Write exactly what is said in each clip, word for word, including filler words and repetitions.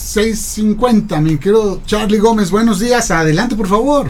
seis cincuenta. Mi querido Charlie Gómez, buenos días. Adelante, por favor.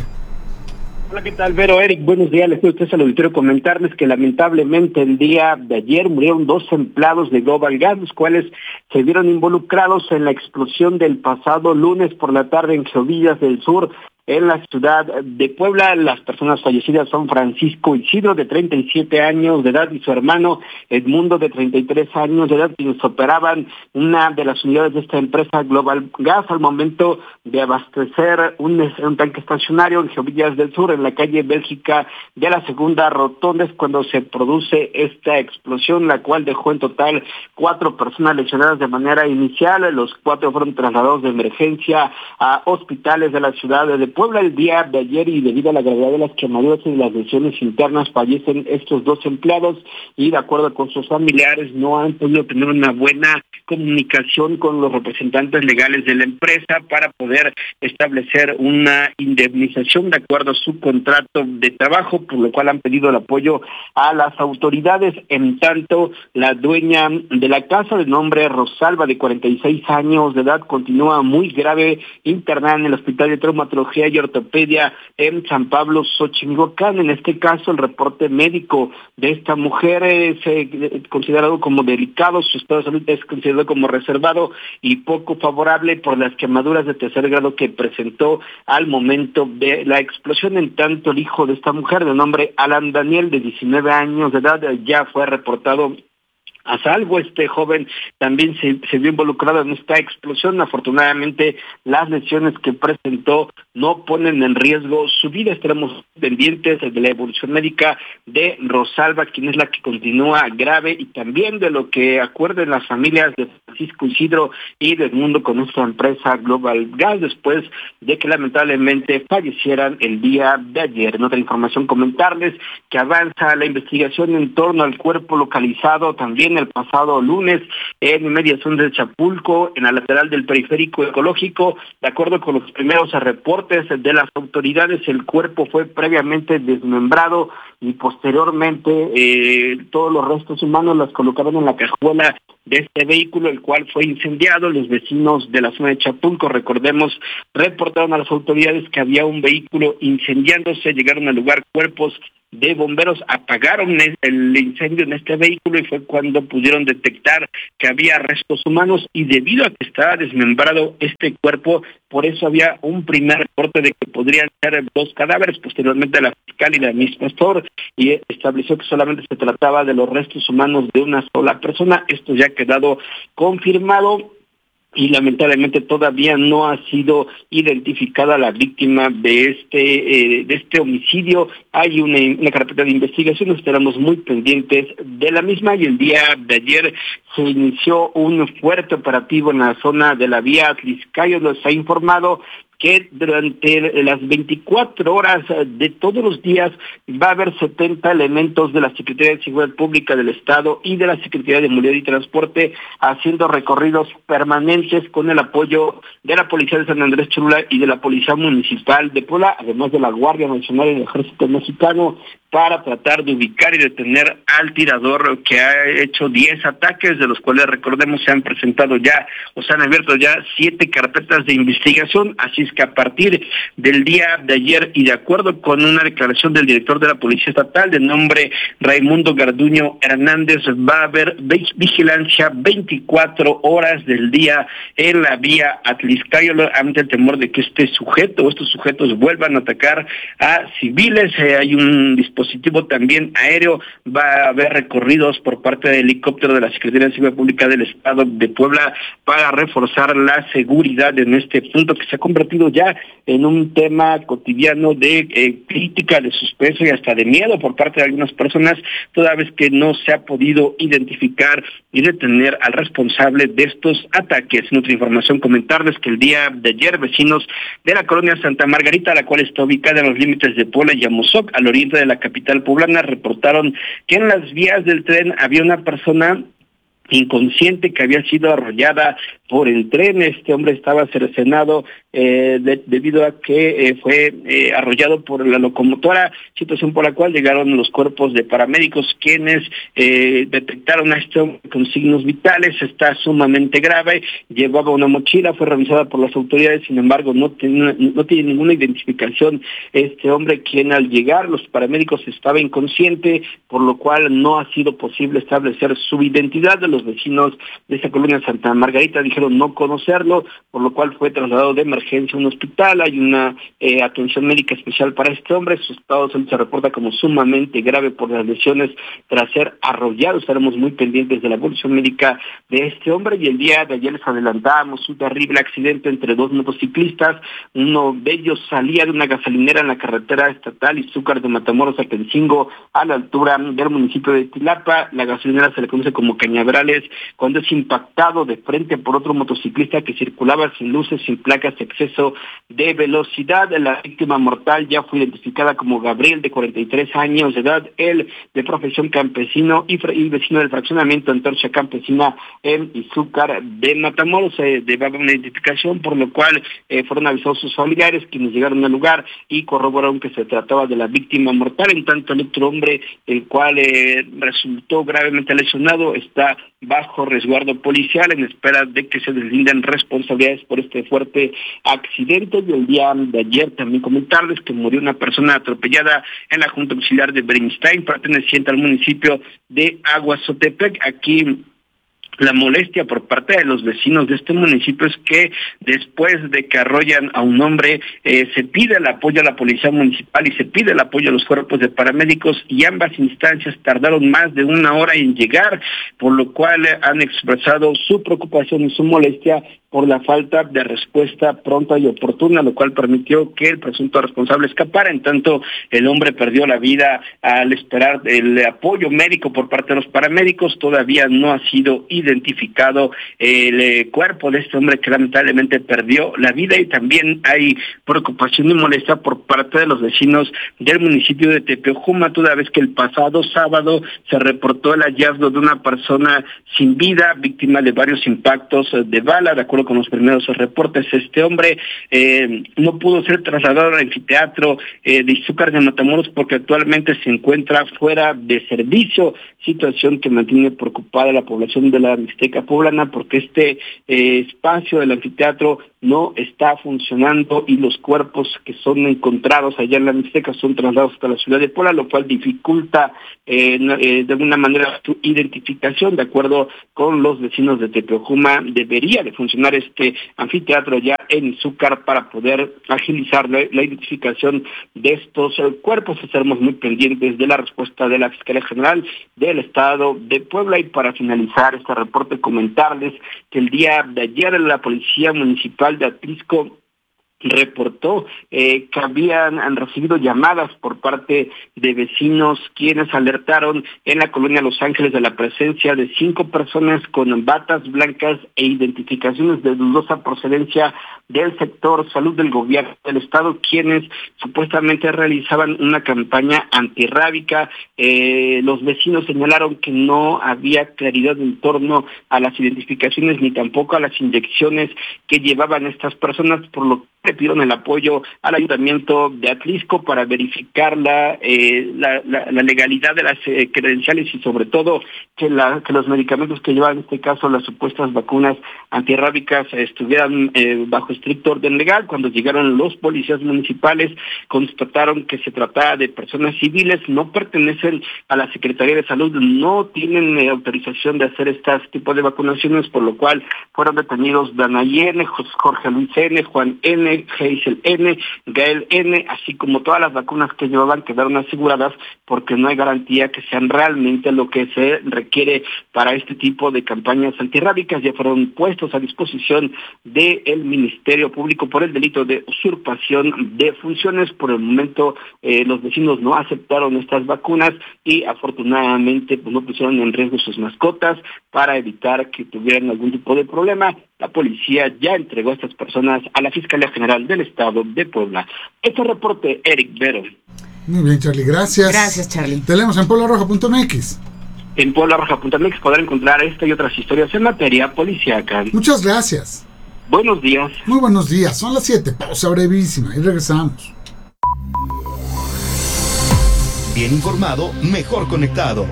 Hola, ¿qué tal, Vero? Eric, buenos días. Les pido a ustedes al auditorio comentarles que lamentablemente el día de ayer murieron dos empleados de Global Gas, los cuales se vieron involucrados en la explosión del pasado lunes por la tarde en Geovillas del Sur, en la ciudad de Puebla. Las personas fallecidas son Francisco Isidro, de treinta y siete años de edad, y su hermano Edmundo, de treinta y tres años de edad, quienes operaban una de las unidades de esta empresa Global Gas al momento de abastecer un, un tanque estacionario en Geovillas del Sur, en la calle Bélgica de la Segunda Rotonda, es cuando se produce esta explosión, la cual dejó en total cuatro personas lesionadas de manera inicial. Los cuatro fueron trasladados de emergencia a hospitales de la ciudad de Puebla. El día de ayer, y debido a la gravedad de las quemaduras y las lesiones internas, fallecen estos dos empleados, y de acuerdo con sus familiares no han podido tener una buena comunicación con los representantes legales de la empresa para poder establecer una indemnización de acuerdo a su contrato de trabajo, por lo cual han pedido el apoyo a las autoridades. En tanto, la dueña de la casa, de nombre Rosalba, de cuarenta y seis años de edad, continúa muy grave, internada en el Hospital de Traumatología y Ortopedia en San Pablo, Xochimilco. En este caso, el reporte médico de esta mujer es eh, considerado como delicado, su estado de salud es considerado como reservado y poco favorable por las quemaduras de tercer grado que presentó al momento de la explosión. En tanto, el hijo de esta mujer, de nombre Alan Daniel, de diecinueve años de edad, ya fue reportado a salvo. Este joven también se, se vio involucrado en esta explosión. Afortunadamente, las lesiones que presentó no ponen en riesgo su vida. Estaremos pendientes de la evolución médica de Rosalba, quien es la que continúa grave, y también de lo que acuerden las familias de Francisco Isidro y de Edmundo con nuestra empresa Global Gas, después de que lamentablemente fallecieran el día de ayer. En otra información, comentarles que avanza la investigación en torno al cuerpo localizado también el pasado lunes en inmediación de Chapulco, en la lateral del periférico ecológico. De acuerdo con los primeros reportes de las autoridades, el cuerpo fue previamente desmembrado y posteriormente eh, todos los restos humanos los colocaron en la cajuela de este vehículo, el cual fue incendiado. Los vecinos de la zona de Chapulco, recordemos, reportaron a las autoridades que había un vehículo incendiándose. Llegaron al lugar cuerpos de bomberos, apagaron el incendio en este vehículo, y fue cuando pudieron detectar que había restos humanos, y debido a que estaba desmembrado este cuerpo, por eso había un primer reporte de que podrían ser dos cadáveres. Posteriormente, la fiscal y la administrador y estableció que solamente se trataba de los restos humanos de una sola persona. Esto ya ha quedado confirmado, y lamentablemente todavía no ha sido identificada la víctima de este eh, de este homicidio. Hay una, una carpeta de investigación, estaremos muy pendientes de la misma, y el día de ayer se inició un fuerte operativo en la zona de la vía Atliscayo. Nos ha informado que durante las veinticuatro horas de todos los días va a haber setenta elementos de la Secretaría de Seguridad Pública del Estado y de la Secretaría de Movilidad y Transporte haciendo recorridos permanentes con el apoyo de la Policía de San Andrés Cholula y de la Policía Municipal de Puebla, además de la Guardia Nacional y el Ejército Mexicano, para tratar de ubicar y detener al tirador que ha hecho diez ataques, de los cuales, recordemos, se han presentado ya o se han abierto ya siete carpetas de investigación. Así es que a partir del día de ayer, y de acuerdo con una declaración del director de la Policía Estatal, de nombre Raimundo Garduño Hernández, va a haber vigilancia veinticuatro horas del día en la vía Atliscayo, ante el temor de que este sujeto o estos sujetos vuelvan a atacar a civiles. Eh, hay un dispositivo dispositivo también aéreo, va a haber recorridos por parte del helicóptero de la Secretaría de Seguridad Pública del Estado de Puebla para reforzar la seguridad en este punto, que se ha convertido ya en un tema cotidiano de eh, crítica, de suspenso y hasta de miedo por parte de algunas personas, toda vez que no se ha podido identificar y detener al responsable de estos ataques. En otra información, comentarles que el día de ayer, vecinos de la colonia Santa Margarita, la cual está ubicada en los límites de Puebla y Amozoc, al oriente de la capital poblana, reportaron que en las vías del tren había una persona inconsciente que había sido arrollada por el tren. Este hombre estaba cercenado eh, de, debido a que eh, fue eh, arrollado por la locomotora, situación por la cual llegaron los cuerpos de paramédicos quienes eh, detectaron a este hombre con signos vitales. Está sumamente grave, llevaba una mochila, fue revisada por las autoridades, sin embargo no tiene, no tiene ninguna identificación este hombre, quien al llegar los paramédicos estaba inconsciente, por lo cual no ha sido posible establecer su identidad. Los vecinos de esa colonia Santa Margarita dijeron no conocerlo, por lo cual fue trasladado de emergencia a un hospital. Hay una eh, atención médica especial para este hombre. Su estado de salud se reporta como sumamente grave por las lesiones tras ser arrollado. Estaremos muy pendientes de la evolución médica de este hombre. Y el día de ayer les adelantábamos un terrible accidente entre dos motociclistas. Uno de ellos salía de una gasolinera en la carretera estatal Izúcar de Matamoros a Tencingo, a la altura del municipio de Tilapa. La gasolinera se le conoce como Cañaverales, cuando es impactado de frente por otro motociclista que circulaba sin luces, sin placas, exceso de velocidad. La víctima mortal ya fue identificada como Gabriel, de cuarenta y tres años de edad, él de profesión campesino y, y vecino del fraccionamiento Antorcha Campesina en Izúcar de Matamoros. Se debaba una identificación, por lo cual eh, fueron avisados sus familiares, quienes llegaron al lugar y corroboraron que se trataba de la víctima mortal. En tanto, el otro hombre, el cual eh, resultó gravemente lesionado, está bajo resguardo policial en espera de que se deslinden responsabilidades por este fuerte accidente. Y el día de ayer también comentarles que murió una persona atropellada en la Junta Auxiliar de Berenstein, perteneciente al municipio de Aguazotepec. Aquí la molestia por parte de los vecinos de este municipio es que después de que arrollan a un hombre, eh, se pide el apoyo a la policía municipal y se pide el apoyo a los cuerpos de paramédicos, y ambas instancias tardaron más de una hora en llegar, por lo cual han expresado su preocupación y su molestia por la falta de respuesta pronta y oportuna, lo cual permitió que el presunto responsable escapara. En tanto, el hombre perdió la vida al esperar el apoyo médico por parte de los paramédicos. Todavía no ha sido identificado el eh, cuerpo de este hombre que lamentablemente perdió la vida, y también hay preocupación y molestia por parte de los vecinos del municipio de Tepeojuma, toda vez que el pasado sábado se reportó el hallazgo de una persona sin vida, víctima de varios impactos de bala. De acuerdo con los primeros reportes, este hombre eh, no pudo ser trasladado al anfiteatro eh, de Izúcar de Matamoros porque actualmente se encuentra fuera de servicio, situación que mantiene preocupada a la población de la Mixteca poblana, porque este eh, espacio del anfiteatro no está funcionando y los cuerpos que son encontrados allá en la Mixteca son trasladados hasta la ciudad de Puebla, lo cual dificulta eh, eh, de alguna manera su identificación. De acuerdo con los vecinos de Tepeojuma, debería de funcionar este anfiteatro ya en Izúcar para poder agilizar la, la identificación de estos eh, cuerpos. Estaremos muy pendientes de la respuesta de la Fiscalía General del Estado de Puebla. Y para finalizar este reporte, comentarles que el día de ayer la Policía Municipal de Atlisco reportó eh, que habían han recibido llamadas por parte de vecinos quienes alertaron en la colonia Los Ángeles de la presencia de cinco personas con batas blancas e identificaciones de dudosa procedencia del sector salud del gobierno del estado, quienes supuestamente realizaban una campaña antirrábica. Eh, los vecinos señalaron que no había claridad en torno a las identificaciones ni tampoco a las inyecciones que llevaban estas personas, por lo que pidieron el apoyo al ayuntamiento de Atlisco para verificar la, eh, la, la, la legalidad de las eh, credenciales y sobre todo que, la, que los medicamentos que llevan, en este caso las supuestas vacunas antirrábicas, estuvieran eh, bajo estricto orden legal. Cuando llegaron los policías municipales, constataron que se trataba de personas civiles, no pertenecen a la Secretaría de Salud, no tienen eh, autorización de hacer este tipo de vacunaciones, por lo cual fueron detenidos Danay N, Jorge Luis N, Juan N, Geisel N, Gael N, así como todas las vacunas que llevaban quedaron aseguradas porque no hay garantía que sean realmente lo que se requiere para este tipo de campañas antirrábicas. Ya fueron puestos a disposición del Ministerio Público por el delito de usurpación de funciones. Por el momento eh, los vecinos no aceptaron estas vacunas y afortunadamente pues, no pusieron en riesgo sus mascotas para evitar que tuvieran algún tipo de problema. La policía ya entregó a estas personas a la Fiscalía General del Estado de Puebla. Este reporte, Eric Vero. Muy bien, Charlie, gracias. Gracias, Charlie. Te leemos en puebla roja punto m x. en puebla roja punto mx podrá encontrar esta y otras historias en materia policíaca. Muchas gracias. Buenos días. Muy buenos días, son las siete, pausa brevísima y regresamos. Bien informado, mejor conectado.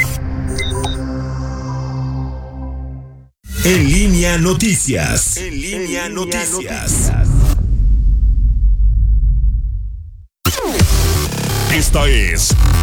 En línea noticias. En línea, en línea noticias. noticias. Esta es